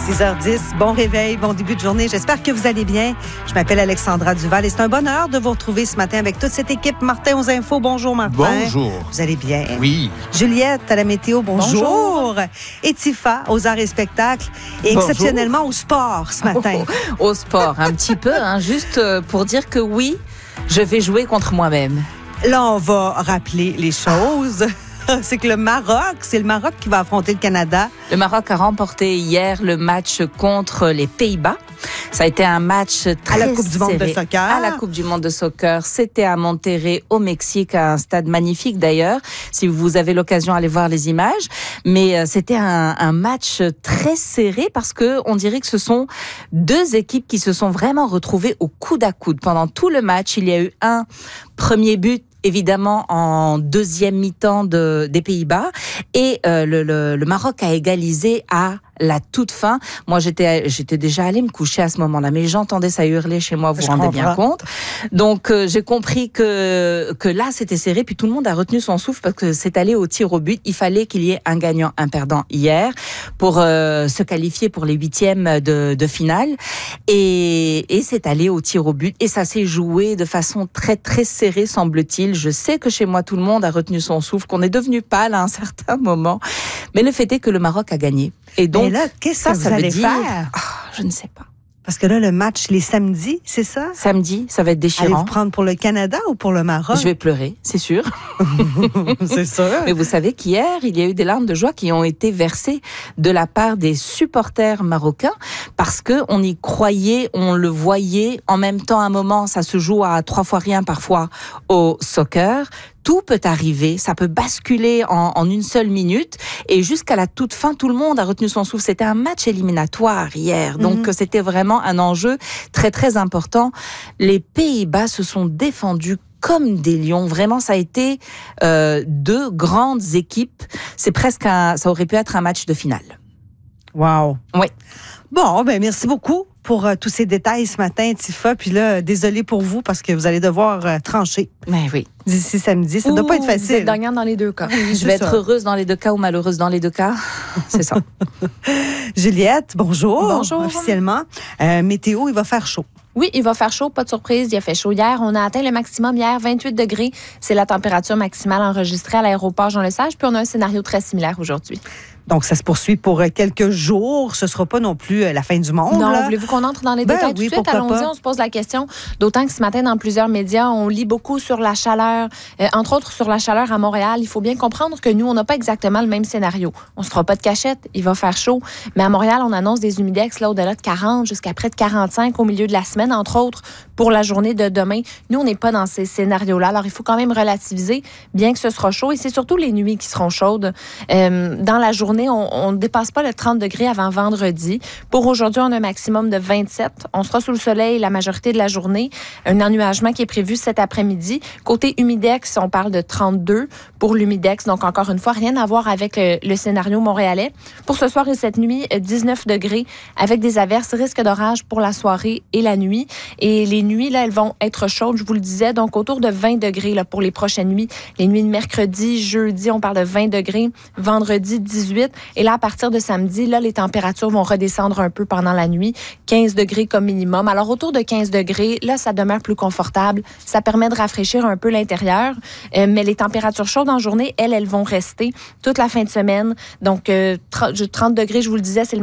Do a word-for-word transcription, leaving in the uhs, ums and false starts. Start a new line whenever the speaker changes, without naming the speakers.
six heures dix, bon réveil, bon début de journée. J'espère que vous allez bien. Je m'appelle Alexandra Duval et c'est un bonheur de vous retrouver ce matin avec toute cette équipe. Martin aux infos. Bonjour, Martin.
Bonjour.
Vous allez bien?
Oui.
Juliette à la météo. Bonjour.
Bonjour.
Et Tifa aux arts et spectacles et
Bonjour.
Exceptionnellement au sport ce matin.
Oh, au sport, un petit peu, hein, juste pour dire que oui, je vais jouer contre moi-même.
Là, on va rappeler les choses. C'est que le Maroc, c'est le Maroc qui va affronter le Canada.
Le Maroc a remporté hier le match contre les Pays-Bas. Ça a été un match très
À la Coupe du monde de
serré.
soccer.
À la Coupe du monde de soccer. C'était à Monterrey, au Mexique, un stade magnifique d'ailleurs, si vous avez l'occasion d'aller voir les images. Mais euh, c'était un, un match très serré parce que on dirait que ce sont deux équipes qui se sont vraiment retrouvées au coude à coude. Pendant tout le match, il y a eu un premier but, évidemment en deuxième mi-temps de, des Pays-Bas, et euh, le, le, le Maroc a égalisé à la toute fin. Moi, j'étais j'étais déjà allée me coucher à ce moment-là, mais j'entendais ça hurler chez moi, vous vous rendez bien compte. Donc, euh, j'ai compris que que là, c'était serré, puis tout le monde a retenu son souffle parce que c'est allé au tir au but. Il fallait qu'il y ait un gagnant, un perdant hier pour euh, se qualifier pour les huitièmes de, de finale. Et, et c'est allé au tir au but, et ça s'est joué de façon très, très serrée, semble-t-il. Je sais que chez moi, tout le monde a retenu son souffle, qu'on est devenu pâle à un certain moment. Mais le fait est que le Maroc a gagné. Et donc,
Mais là, qu'est-ce
ça,
que vous
ça
allez
veut dire,
faire?
oh, je ne sais pas.
Parce que là, le match, les samedis, c'est ça?
Samedi, ça va être déchirant.
Allez-vous prendre pour le Canada ou pour le Maroc?
Je vais pleurer, c'est sûr.
C'est sûr.
Mais vous savez qu'hier, il y a eu des larmes de joie qui ont été versées de la part des supporters marocains parce que on y croyait, on le voyait. En même temps, à un moment, ça se joue à trois fois rien parfois au soccer. Tout peut arriver, ça peut basculer en, en une seule minute, et jusqu'à la toute fin, tout le monde a retenu son souffle. C'était un match éliminatoire hier, donc mm-hmm. c'était vraiment un enjeu très très important. Les Pays-Bas se sont défendus comme des lions. Vraiment, ça a été euh, deux grandes équipes. C'est presque un, ça aurait pu être un match de finale.
Wow.
Oui.
Bon, ben merci beaucoup pour euh, tous ces détails ce matin, Tifa. Puis là, désolé pour vous parce que vous allez devoir euh, trancher.
Mais oui.
D'ici samedi, ça ne doit pas être facile.
Vous êtes gagnante dans les deux cas.
Oui, je vais être
ça.
heureuse dans les deux cas ou malheureuse dans les deux cas. C'est ça.
Juliette, bonjour.
Bonjour.
Officiellement. Euh, météo, il va faire chaud.
Oui, il va faire chaud, pas de surprise. Il a fait chaud hier. On a atteint le maximum hier, vingt-huit degrés. C'est la température maximale enregistrée à l'aéroport Jean-Lesage. Puis on a un scénario très similaire aujourd'hui.
Donc, ça se poursuit pour quelques jours. Ce ne sera pas non plus la fin du monde.
Non,
là.
voulez-vous qu'on entre dans les
Ben
détails
oui,
tout de suite?
pourquoi
Allons-y,
pas.
on se pose la question. D'autant que ce matin, dans plusieurs médias, on lit beaucoup sur la chaleur, euh, entre autres sur la chaleur à Montréal. Il faut bien comprendre que nous, on n'a pas exactement le même scénario. On ne se fera pas de cachette, il va faire chaud. Mais à Montréal, on annonce des humidex là, au-delà de quarante jusqu'à près de quarante-cinq au milieu de la semaine, entre autres, pour la journée de demain. Nous, on n'est pas dans ces scénarios-là. Alors, il faut quand même relativiser, bien que ce sera chaud. Et c'est surtout les nuits qui seront chaudes. Euh, dans la journée, on ne dépasse pas le trente degrés avant vendredi. Pour aujourd'hui, on a un maximum de vingt-sept. On sera sous le soleil la majorité de la journée. Un ennuagement qui est prévu cet après-midi. Côté humidex, on parle de trente-deux pour l'humidex. Donc, encore une fois, rien à voir avec le, le scénario montréalais. Pour ce soir et cette nuit, dix-neuf degrés avec des averses, risque d'orage pour la soirée et la nuit. Et les nuits, là, elles vont être chaudes, je vous le disais. Donc, autour de vingt degrés là, pour les prochaines nuits. Les nuits de mercredi, jeudi, on parle de vingt degrés. Vendredi, dix-huit. Et là, à partir de samedi, là, les températures vont redescendre un peu pendant la nuit. quinze degrés comme minimum. Alors, autour de quinze degrés, là, ça demeure plus confortable. Ça permet de rafraîchir un peu l'intérieur. Euh, mais les températures chaudes en journée, elles, elles vont rester toute la fin de semaine. Donc, euh, trente degrés, je vous le disais, c'est le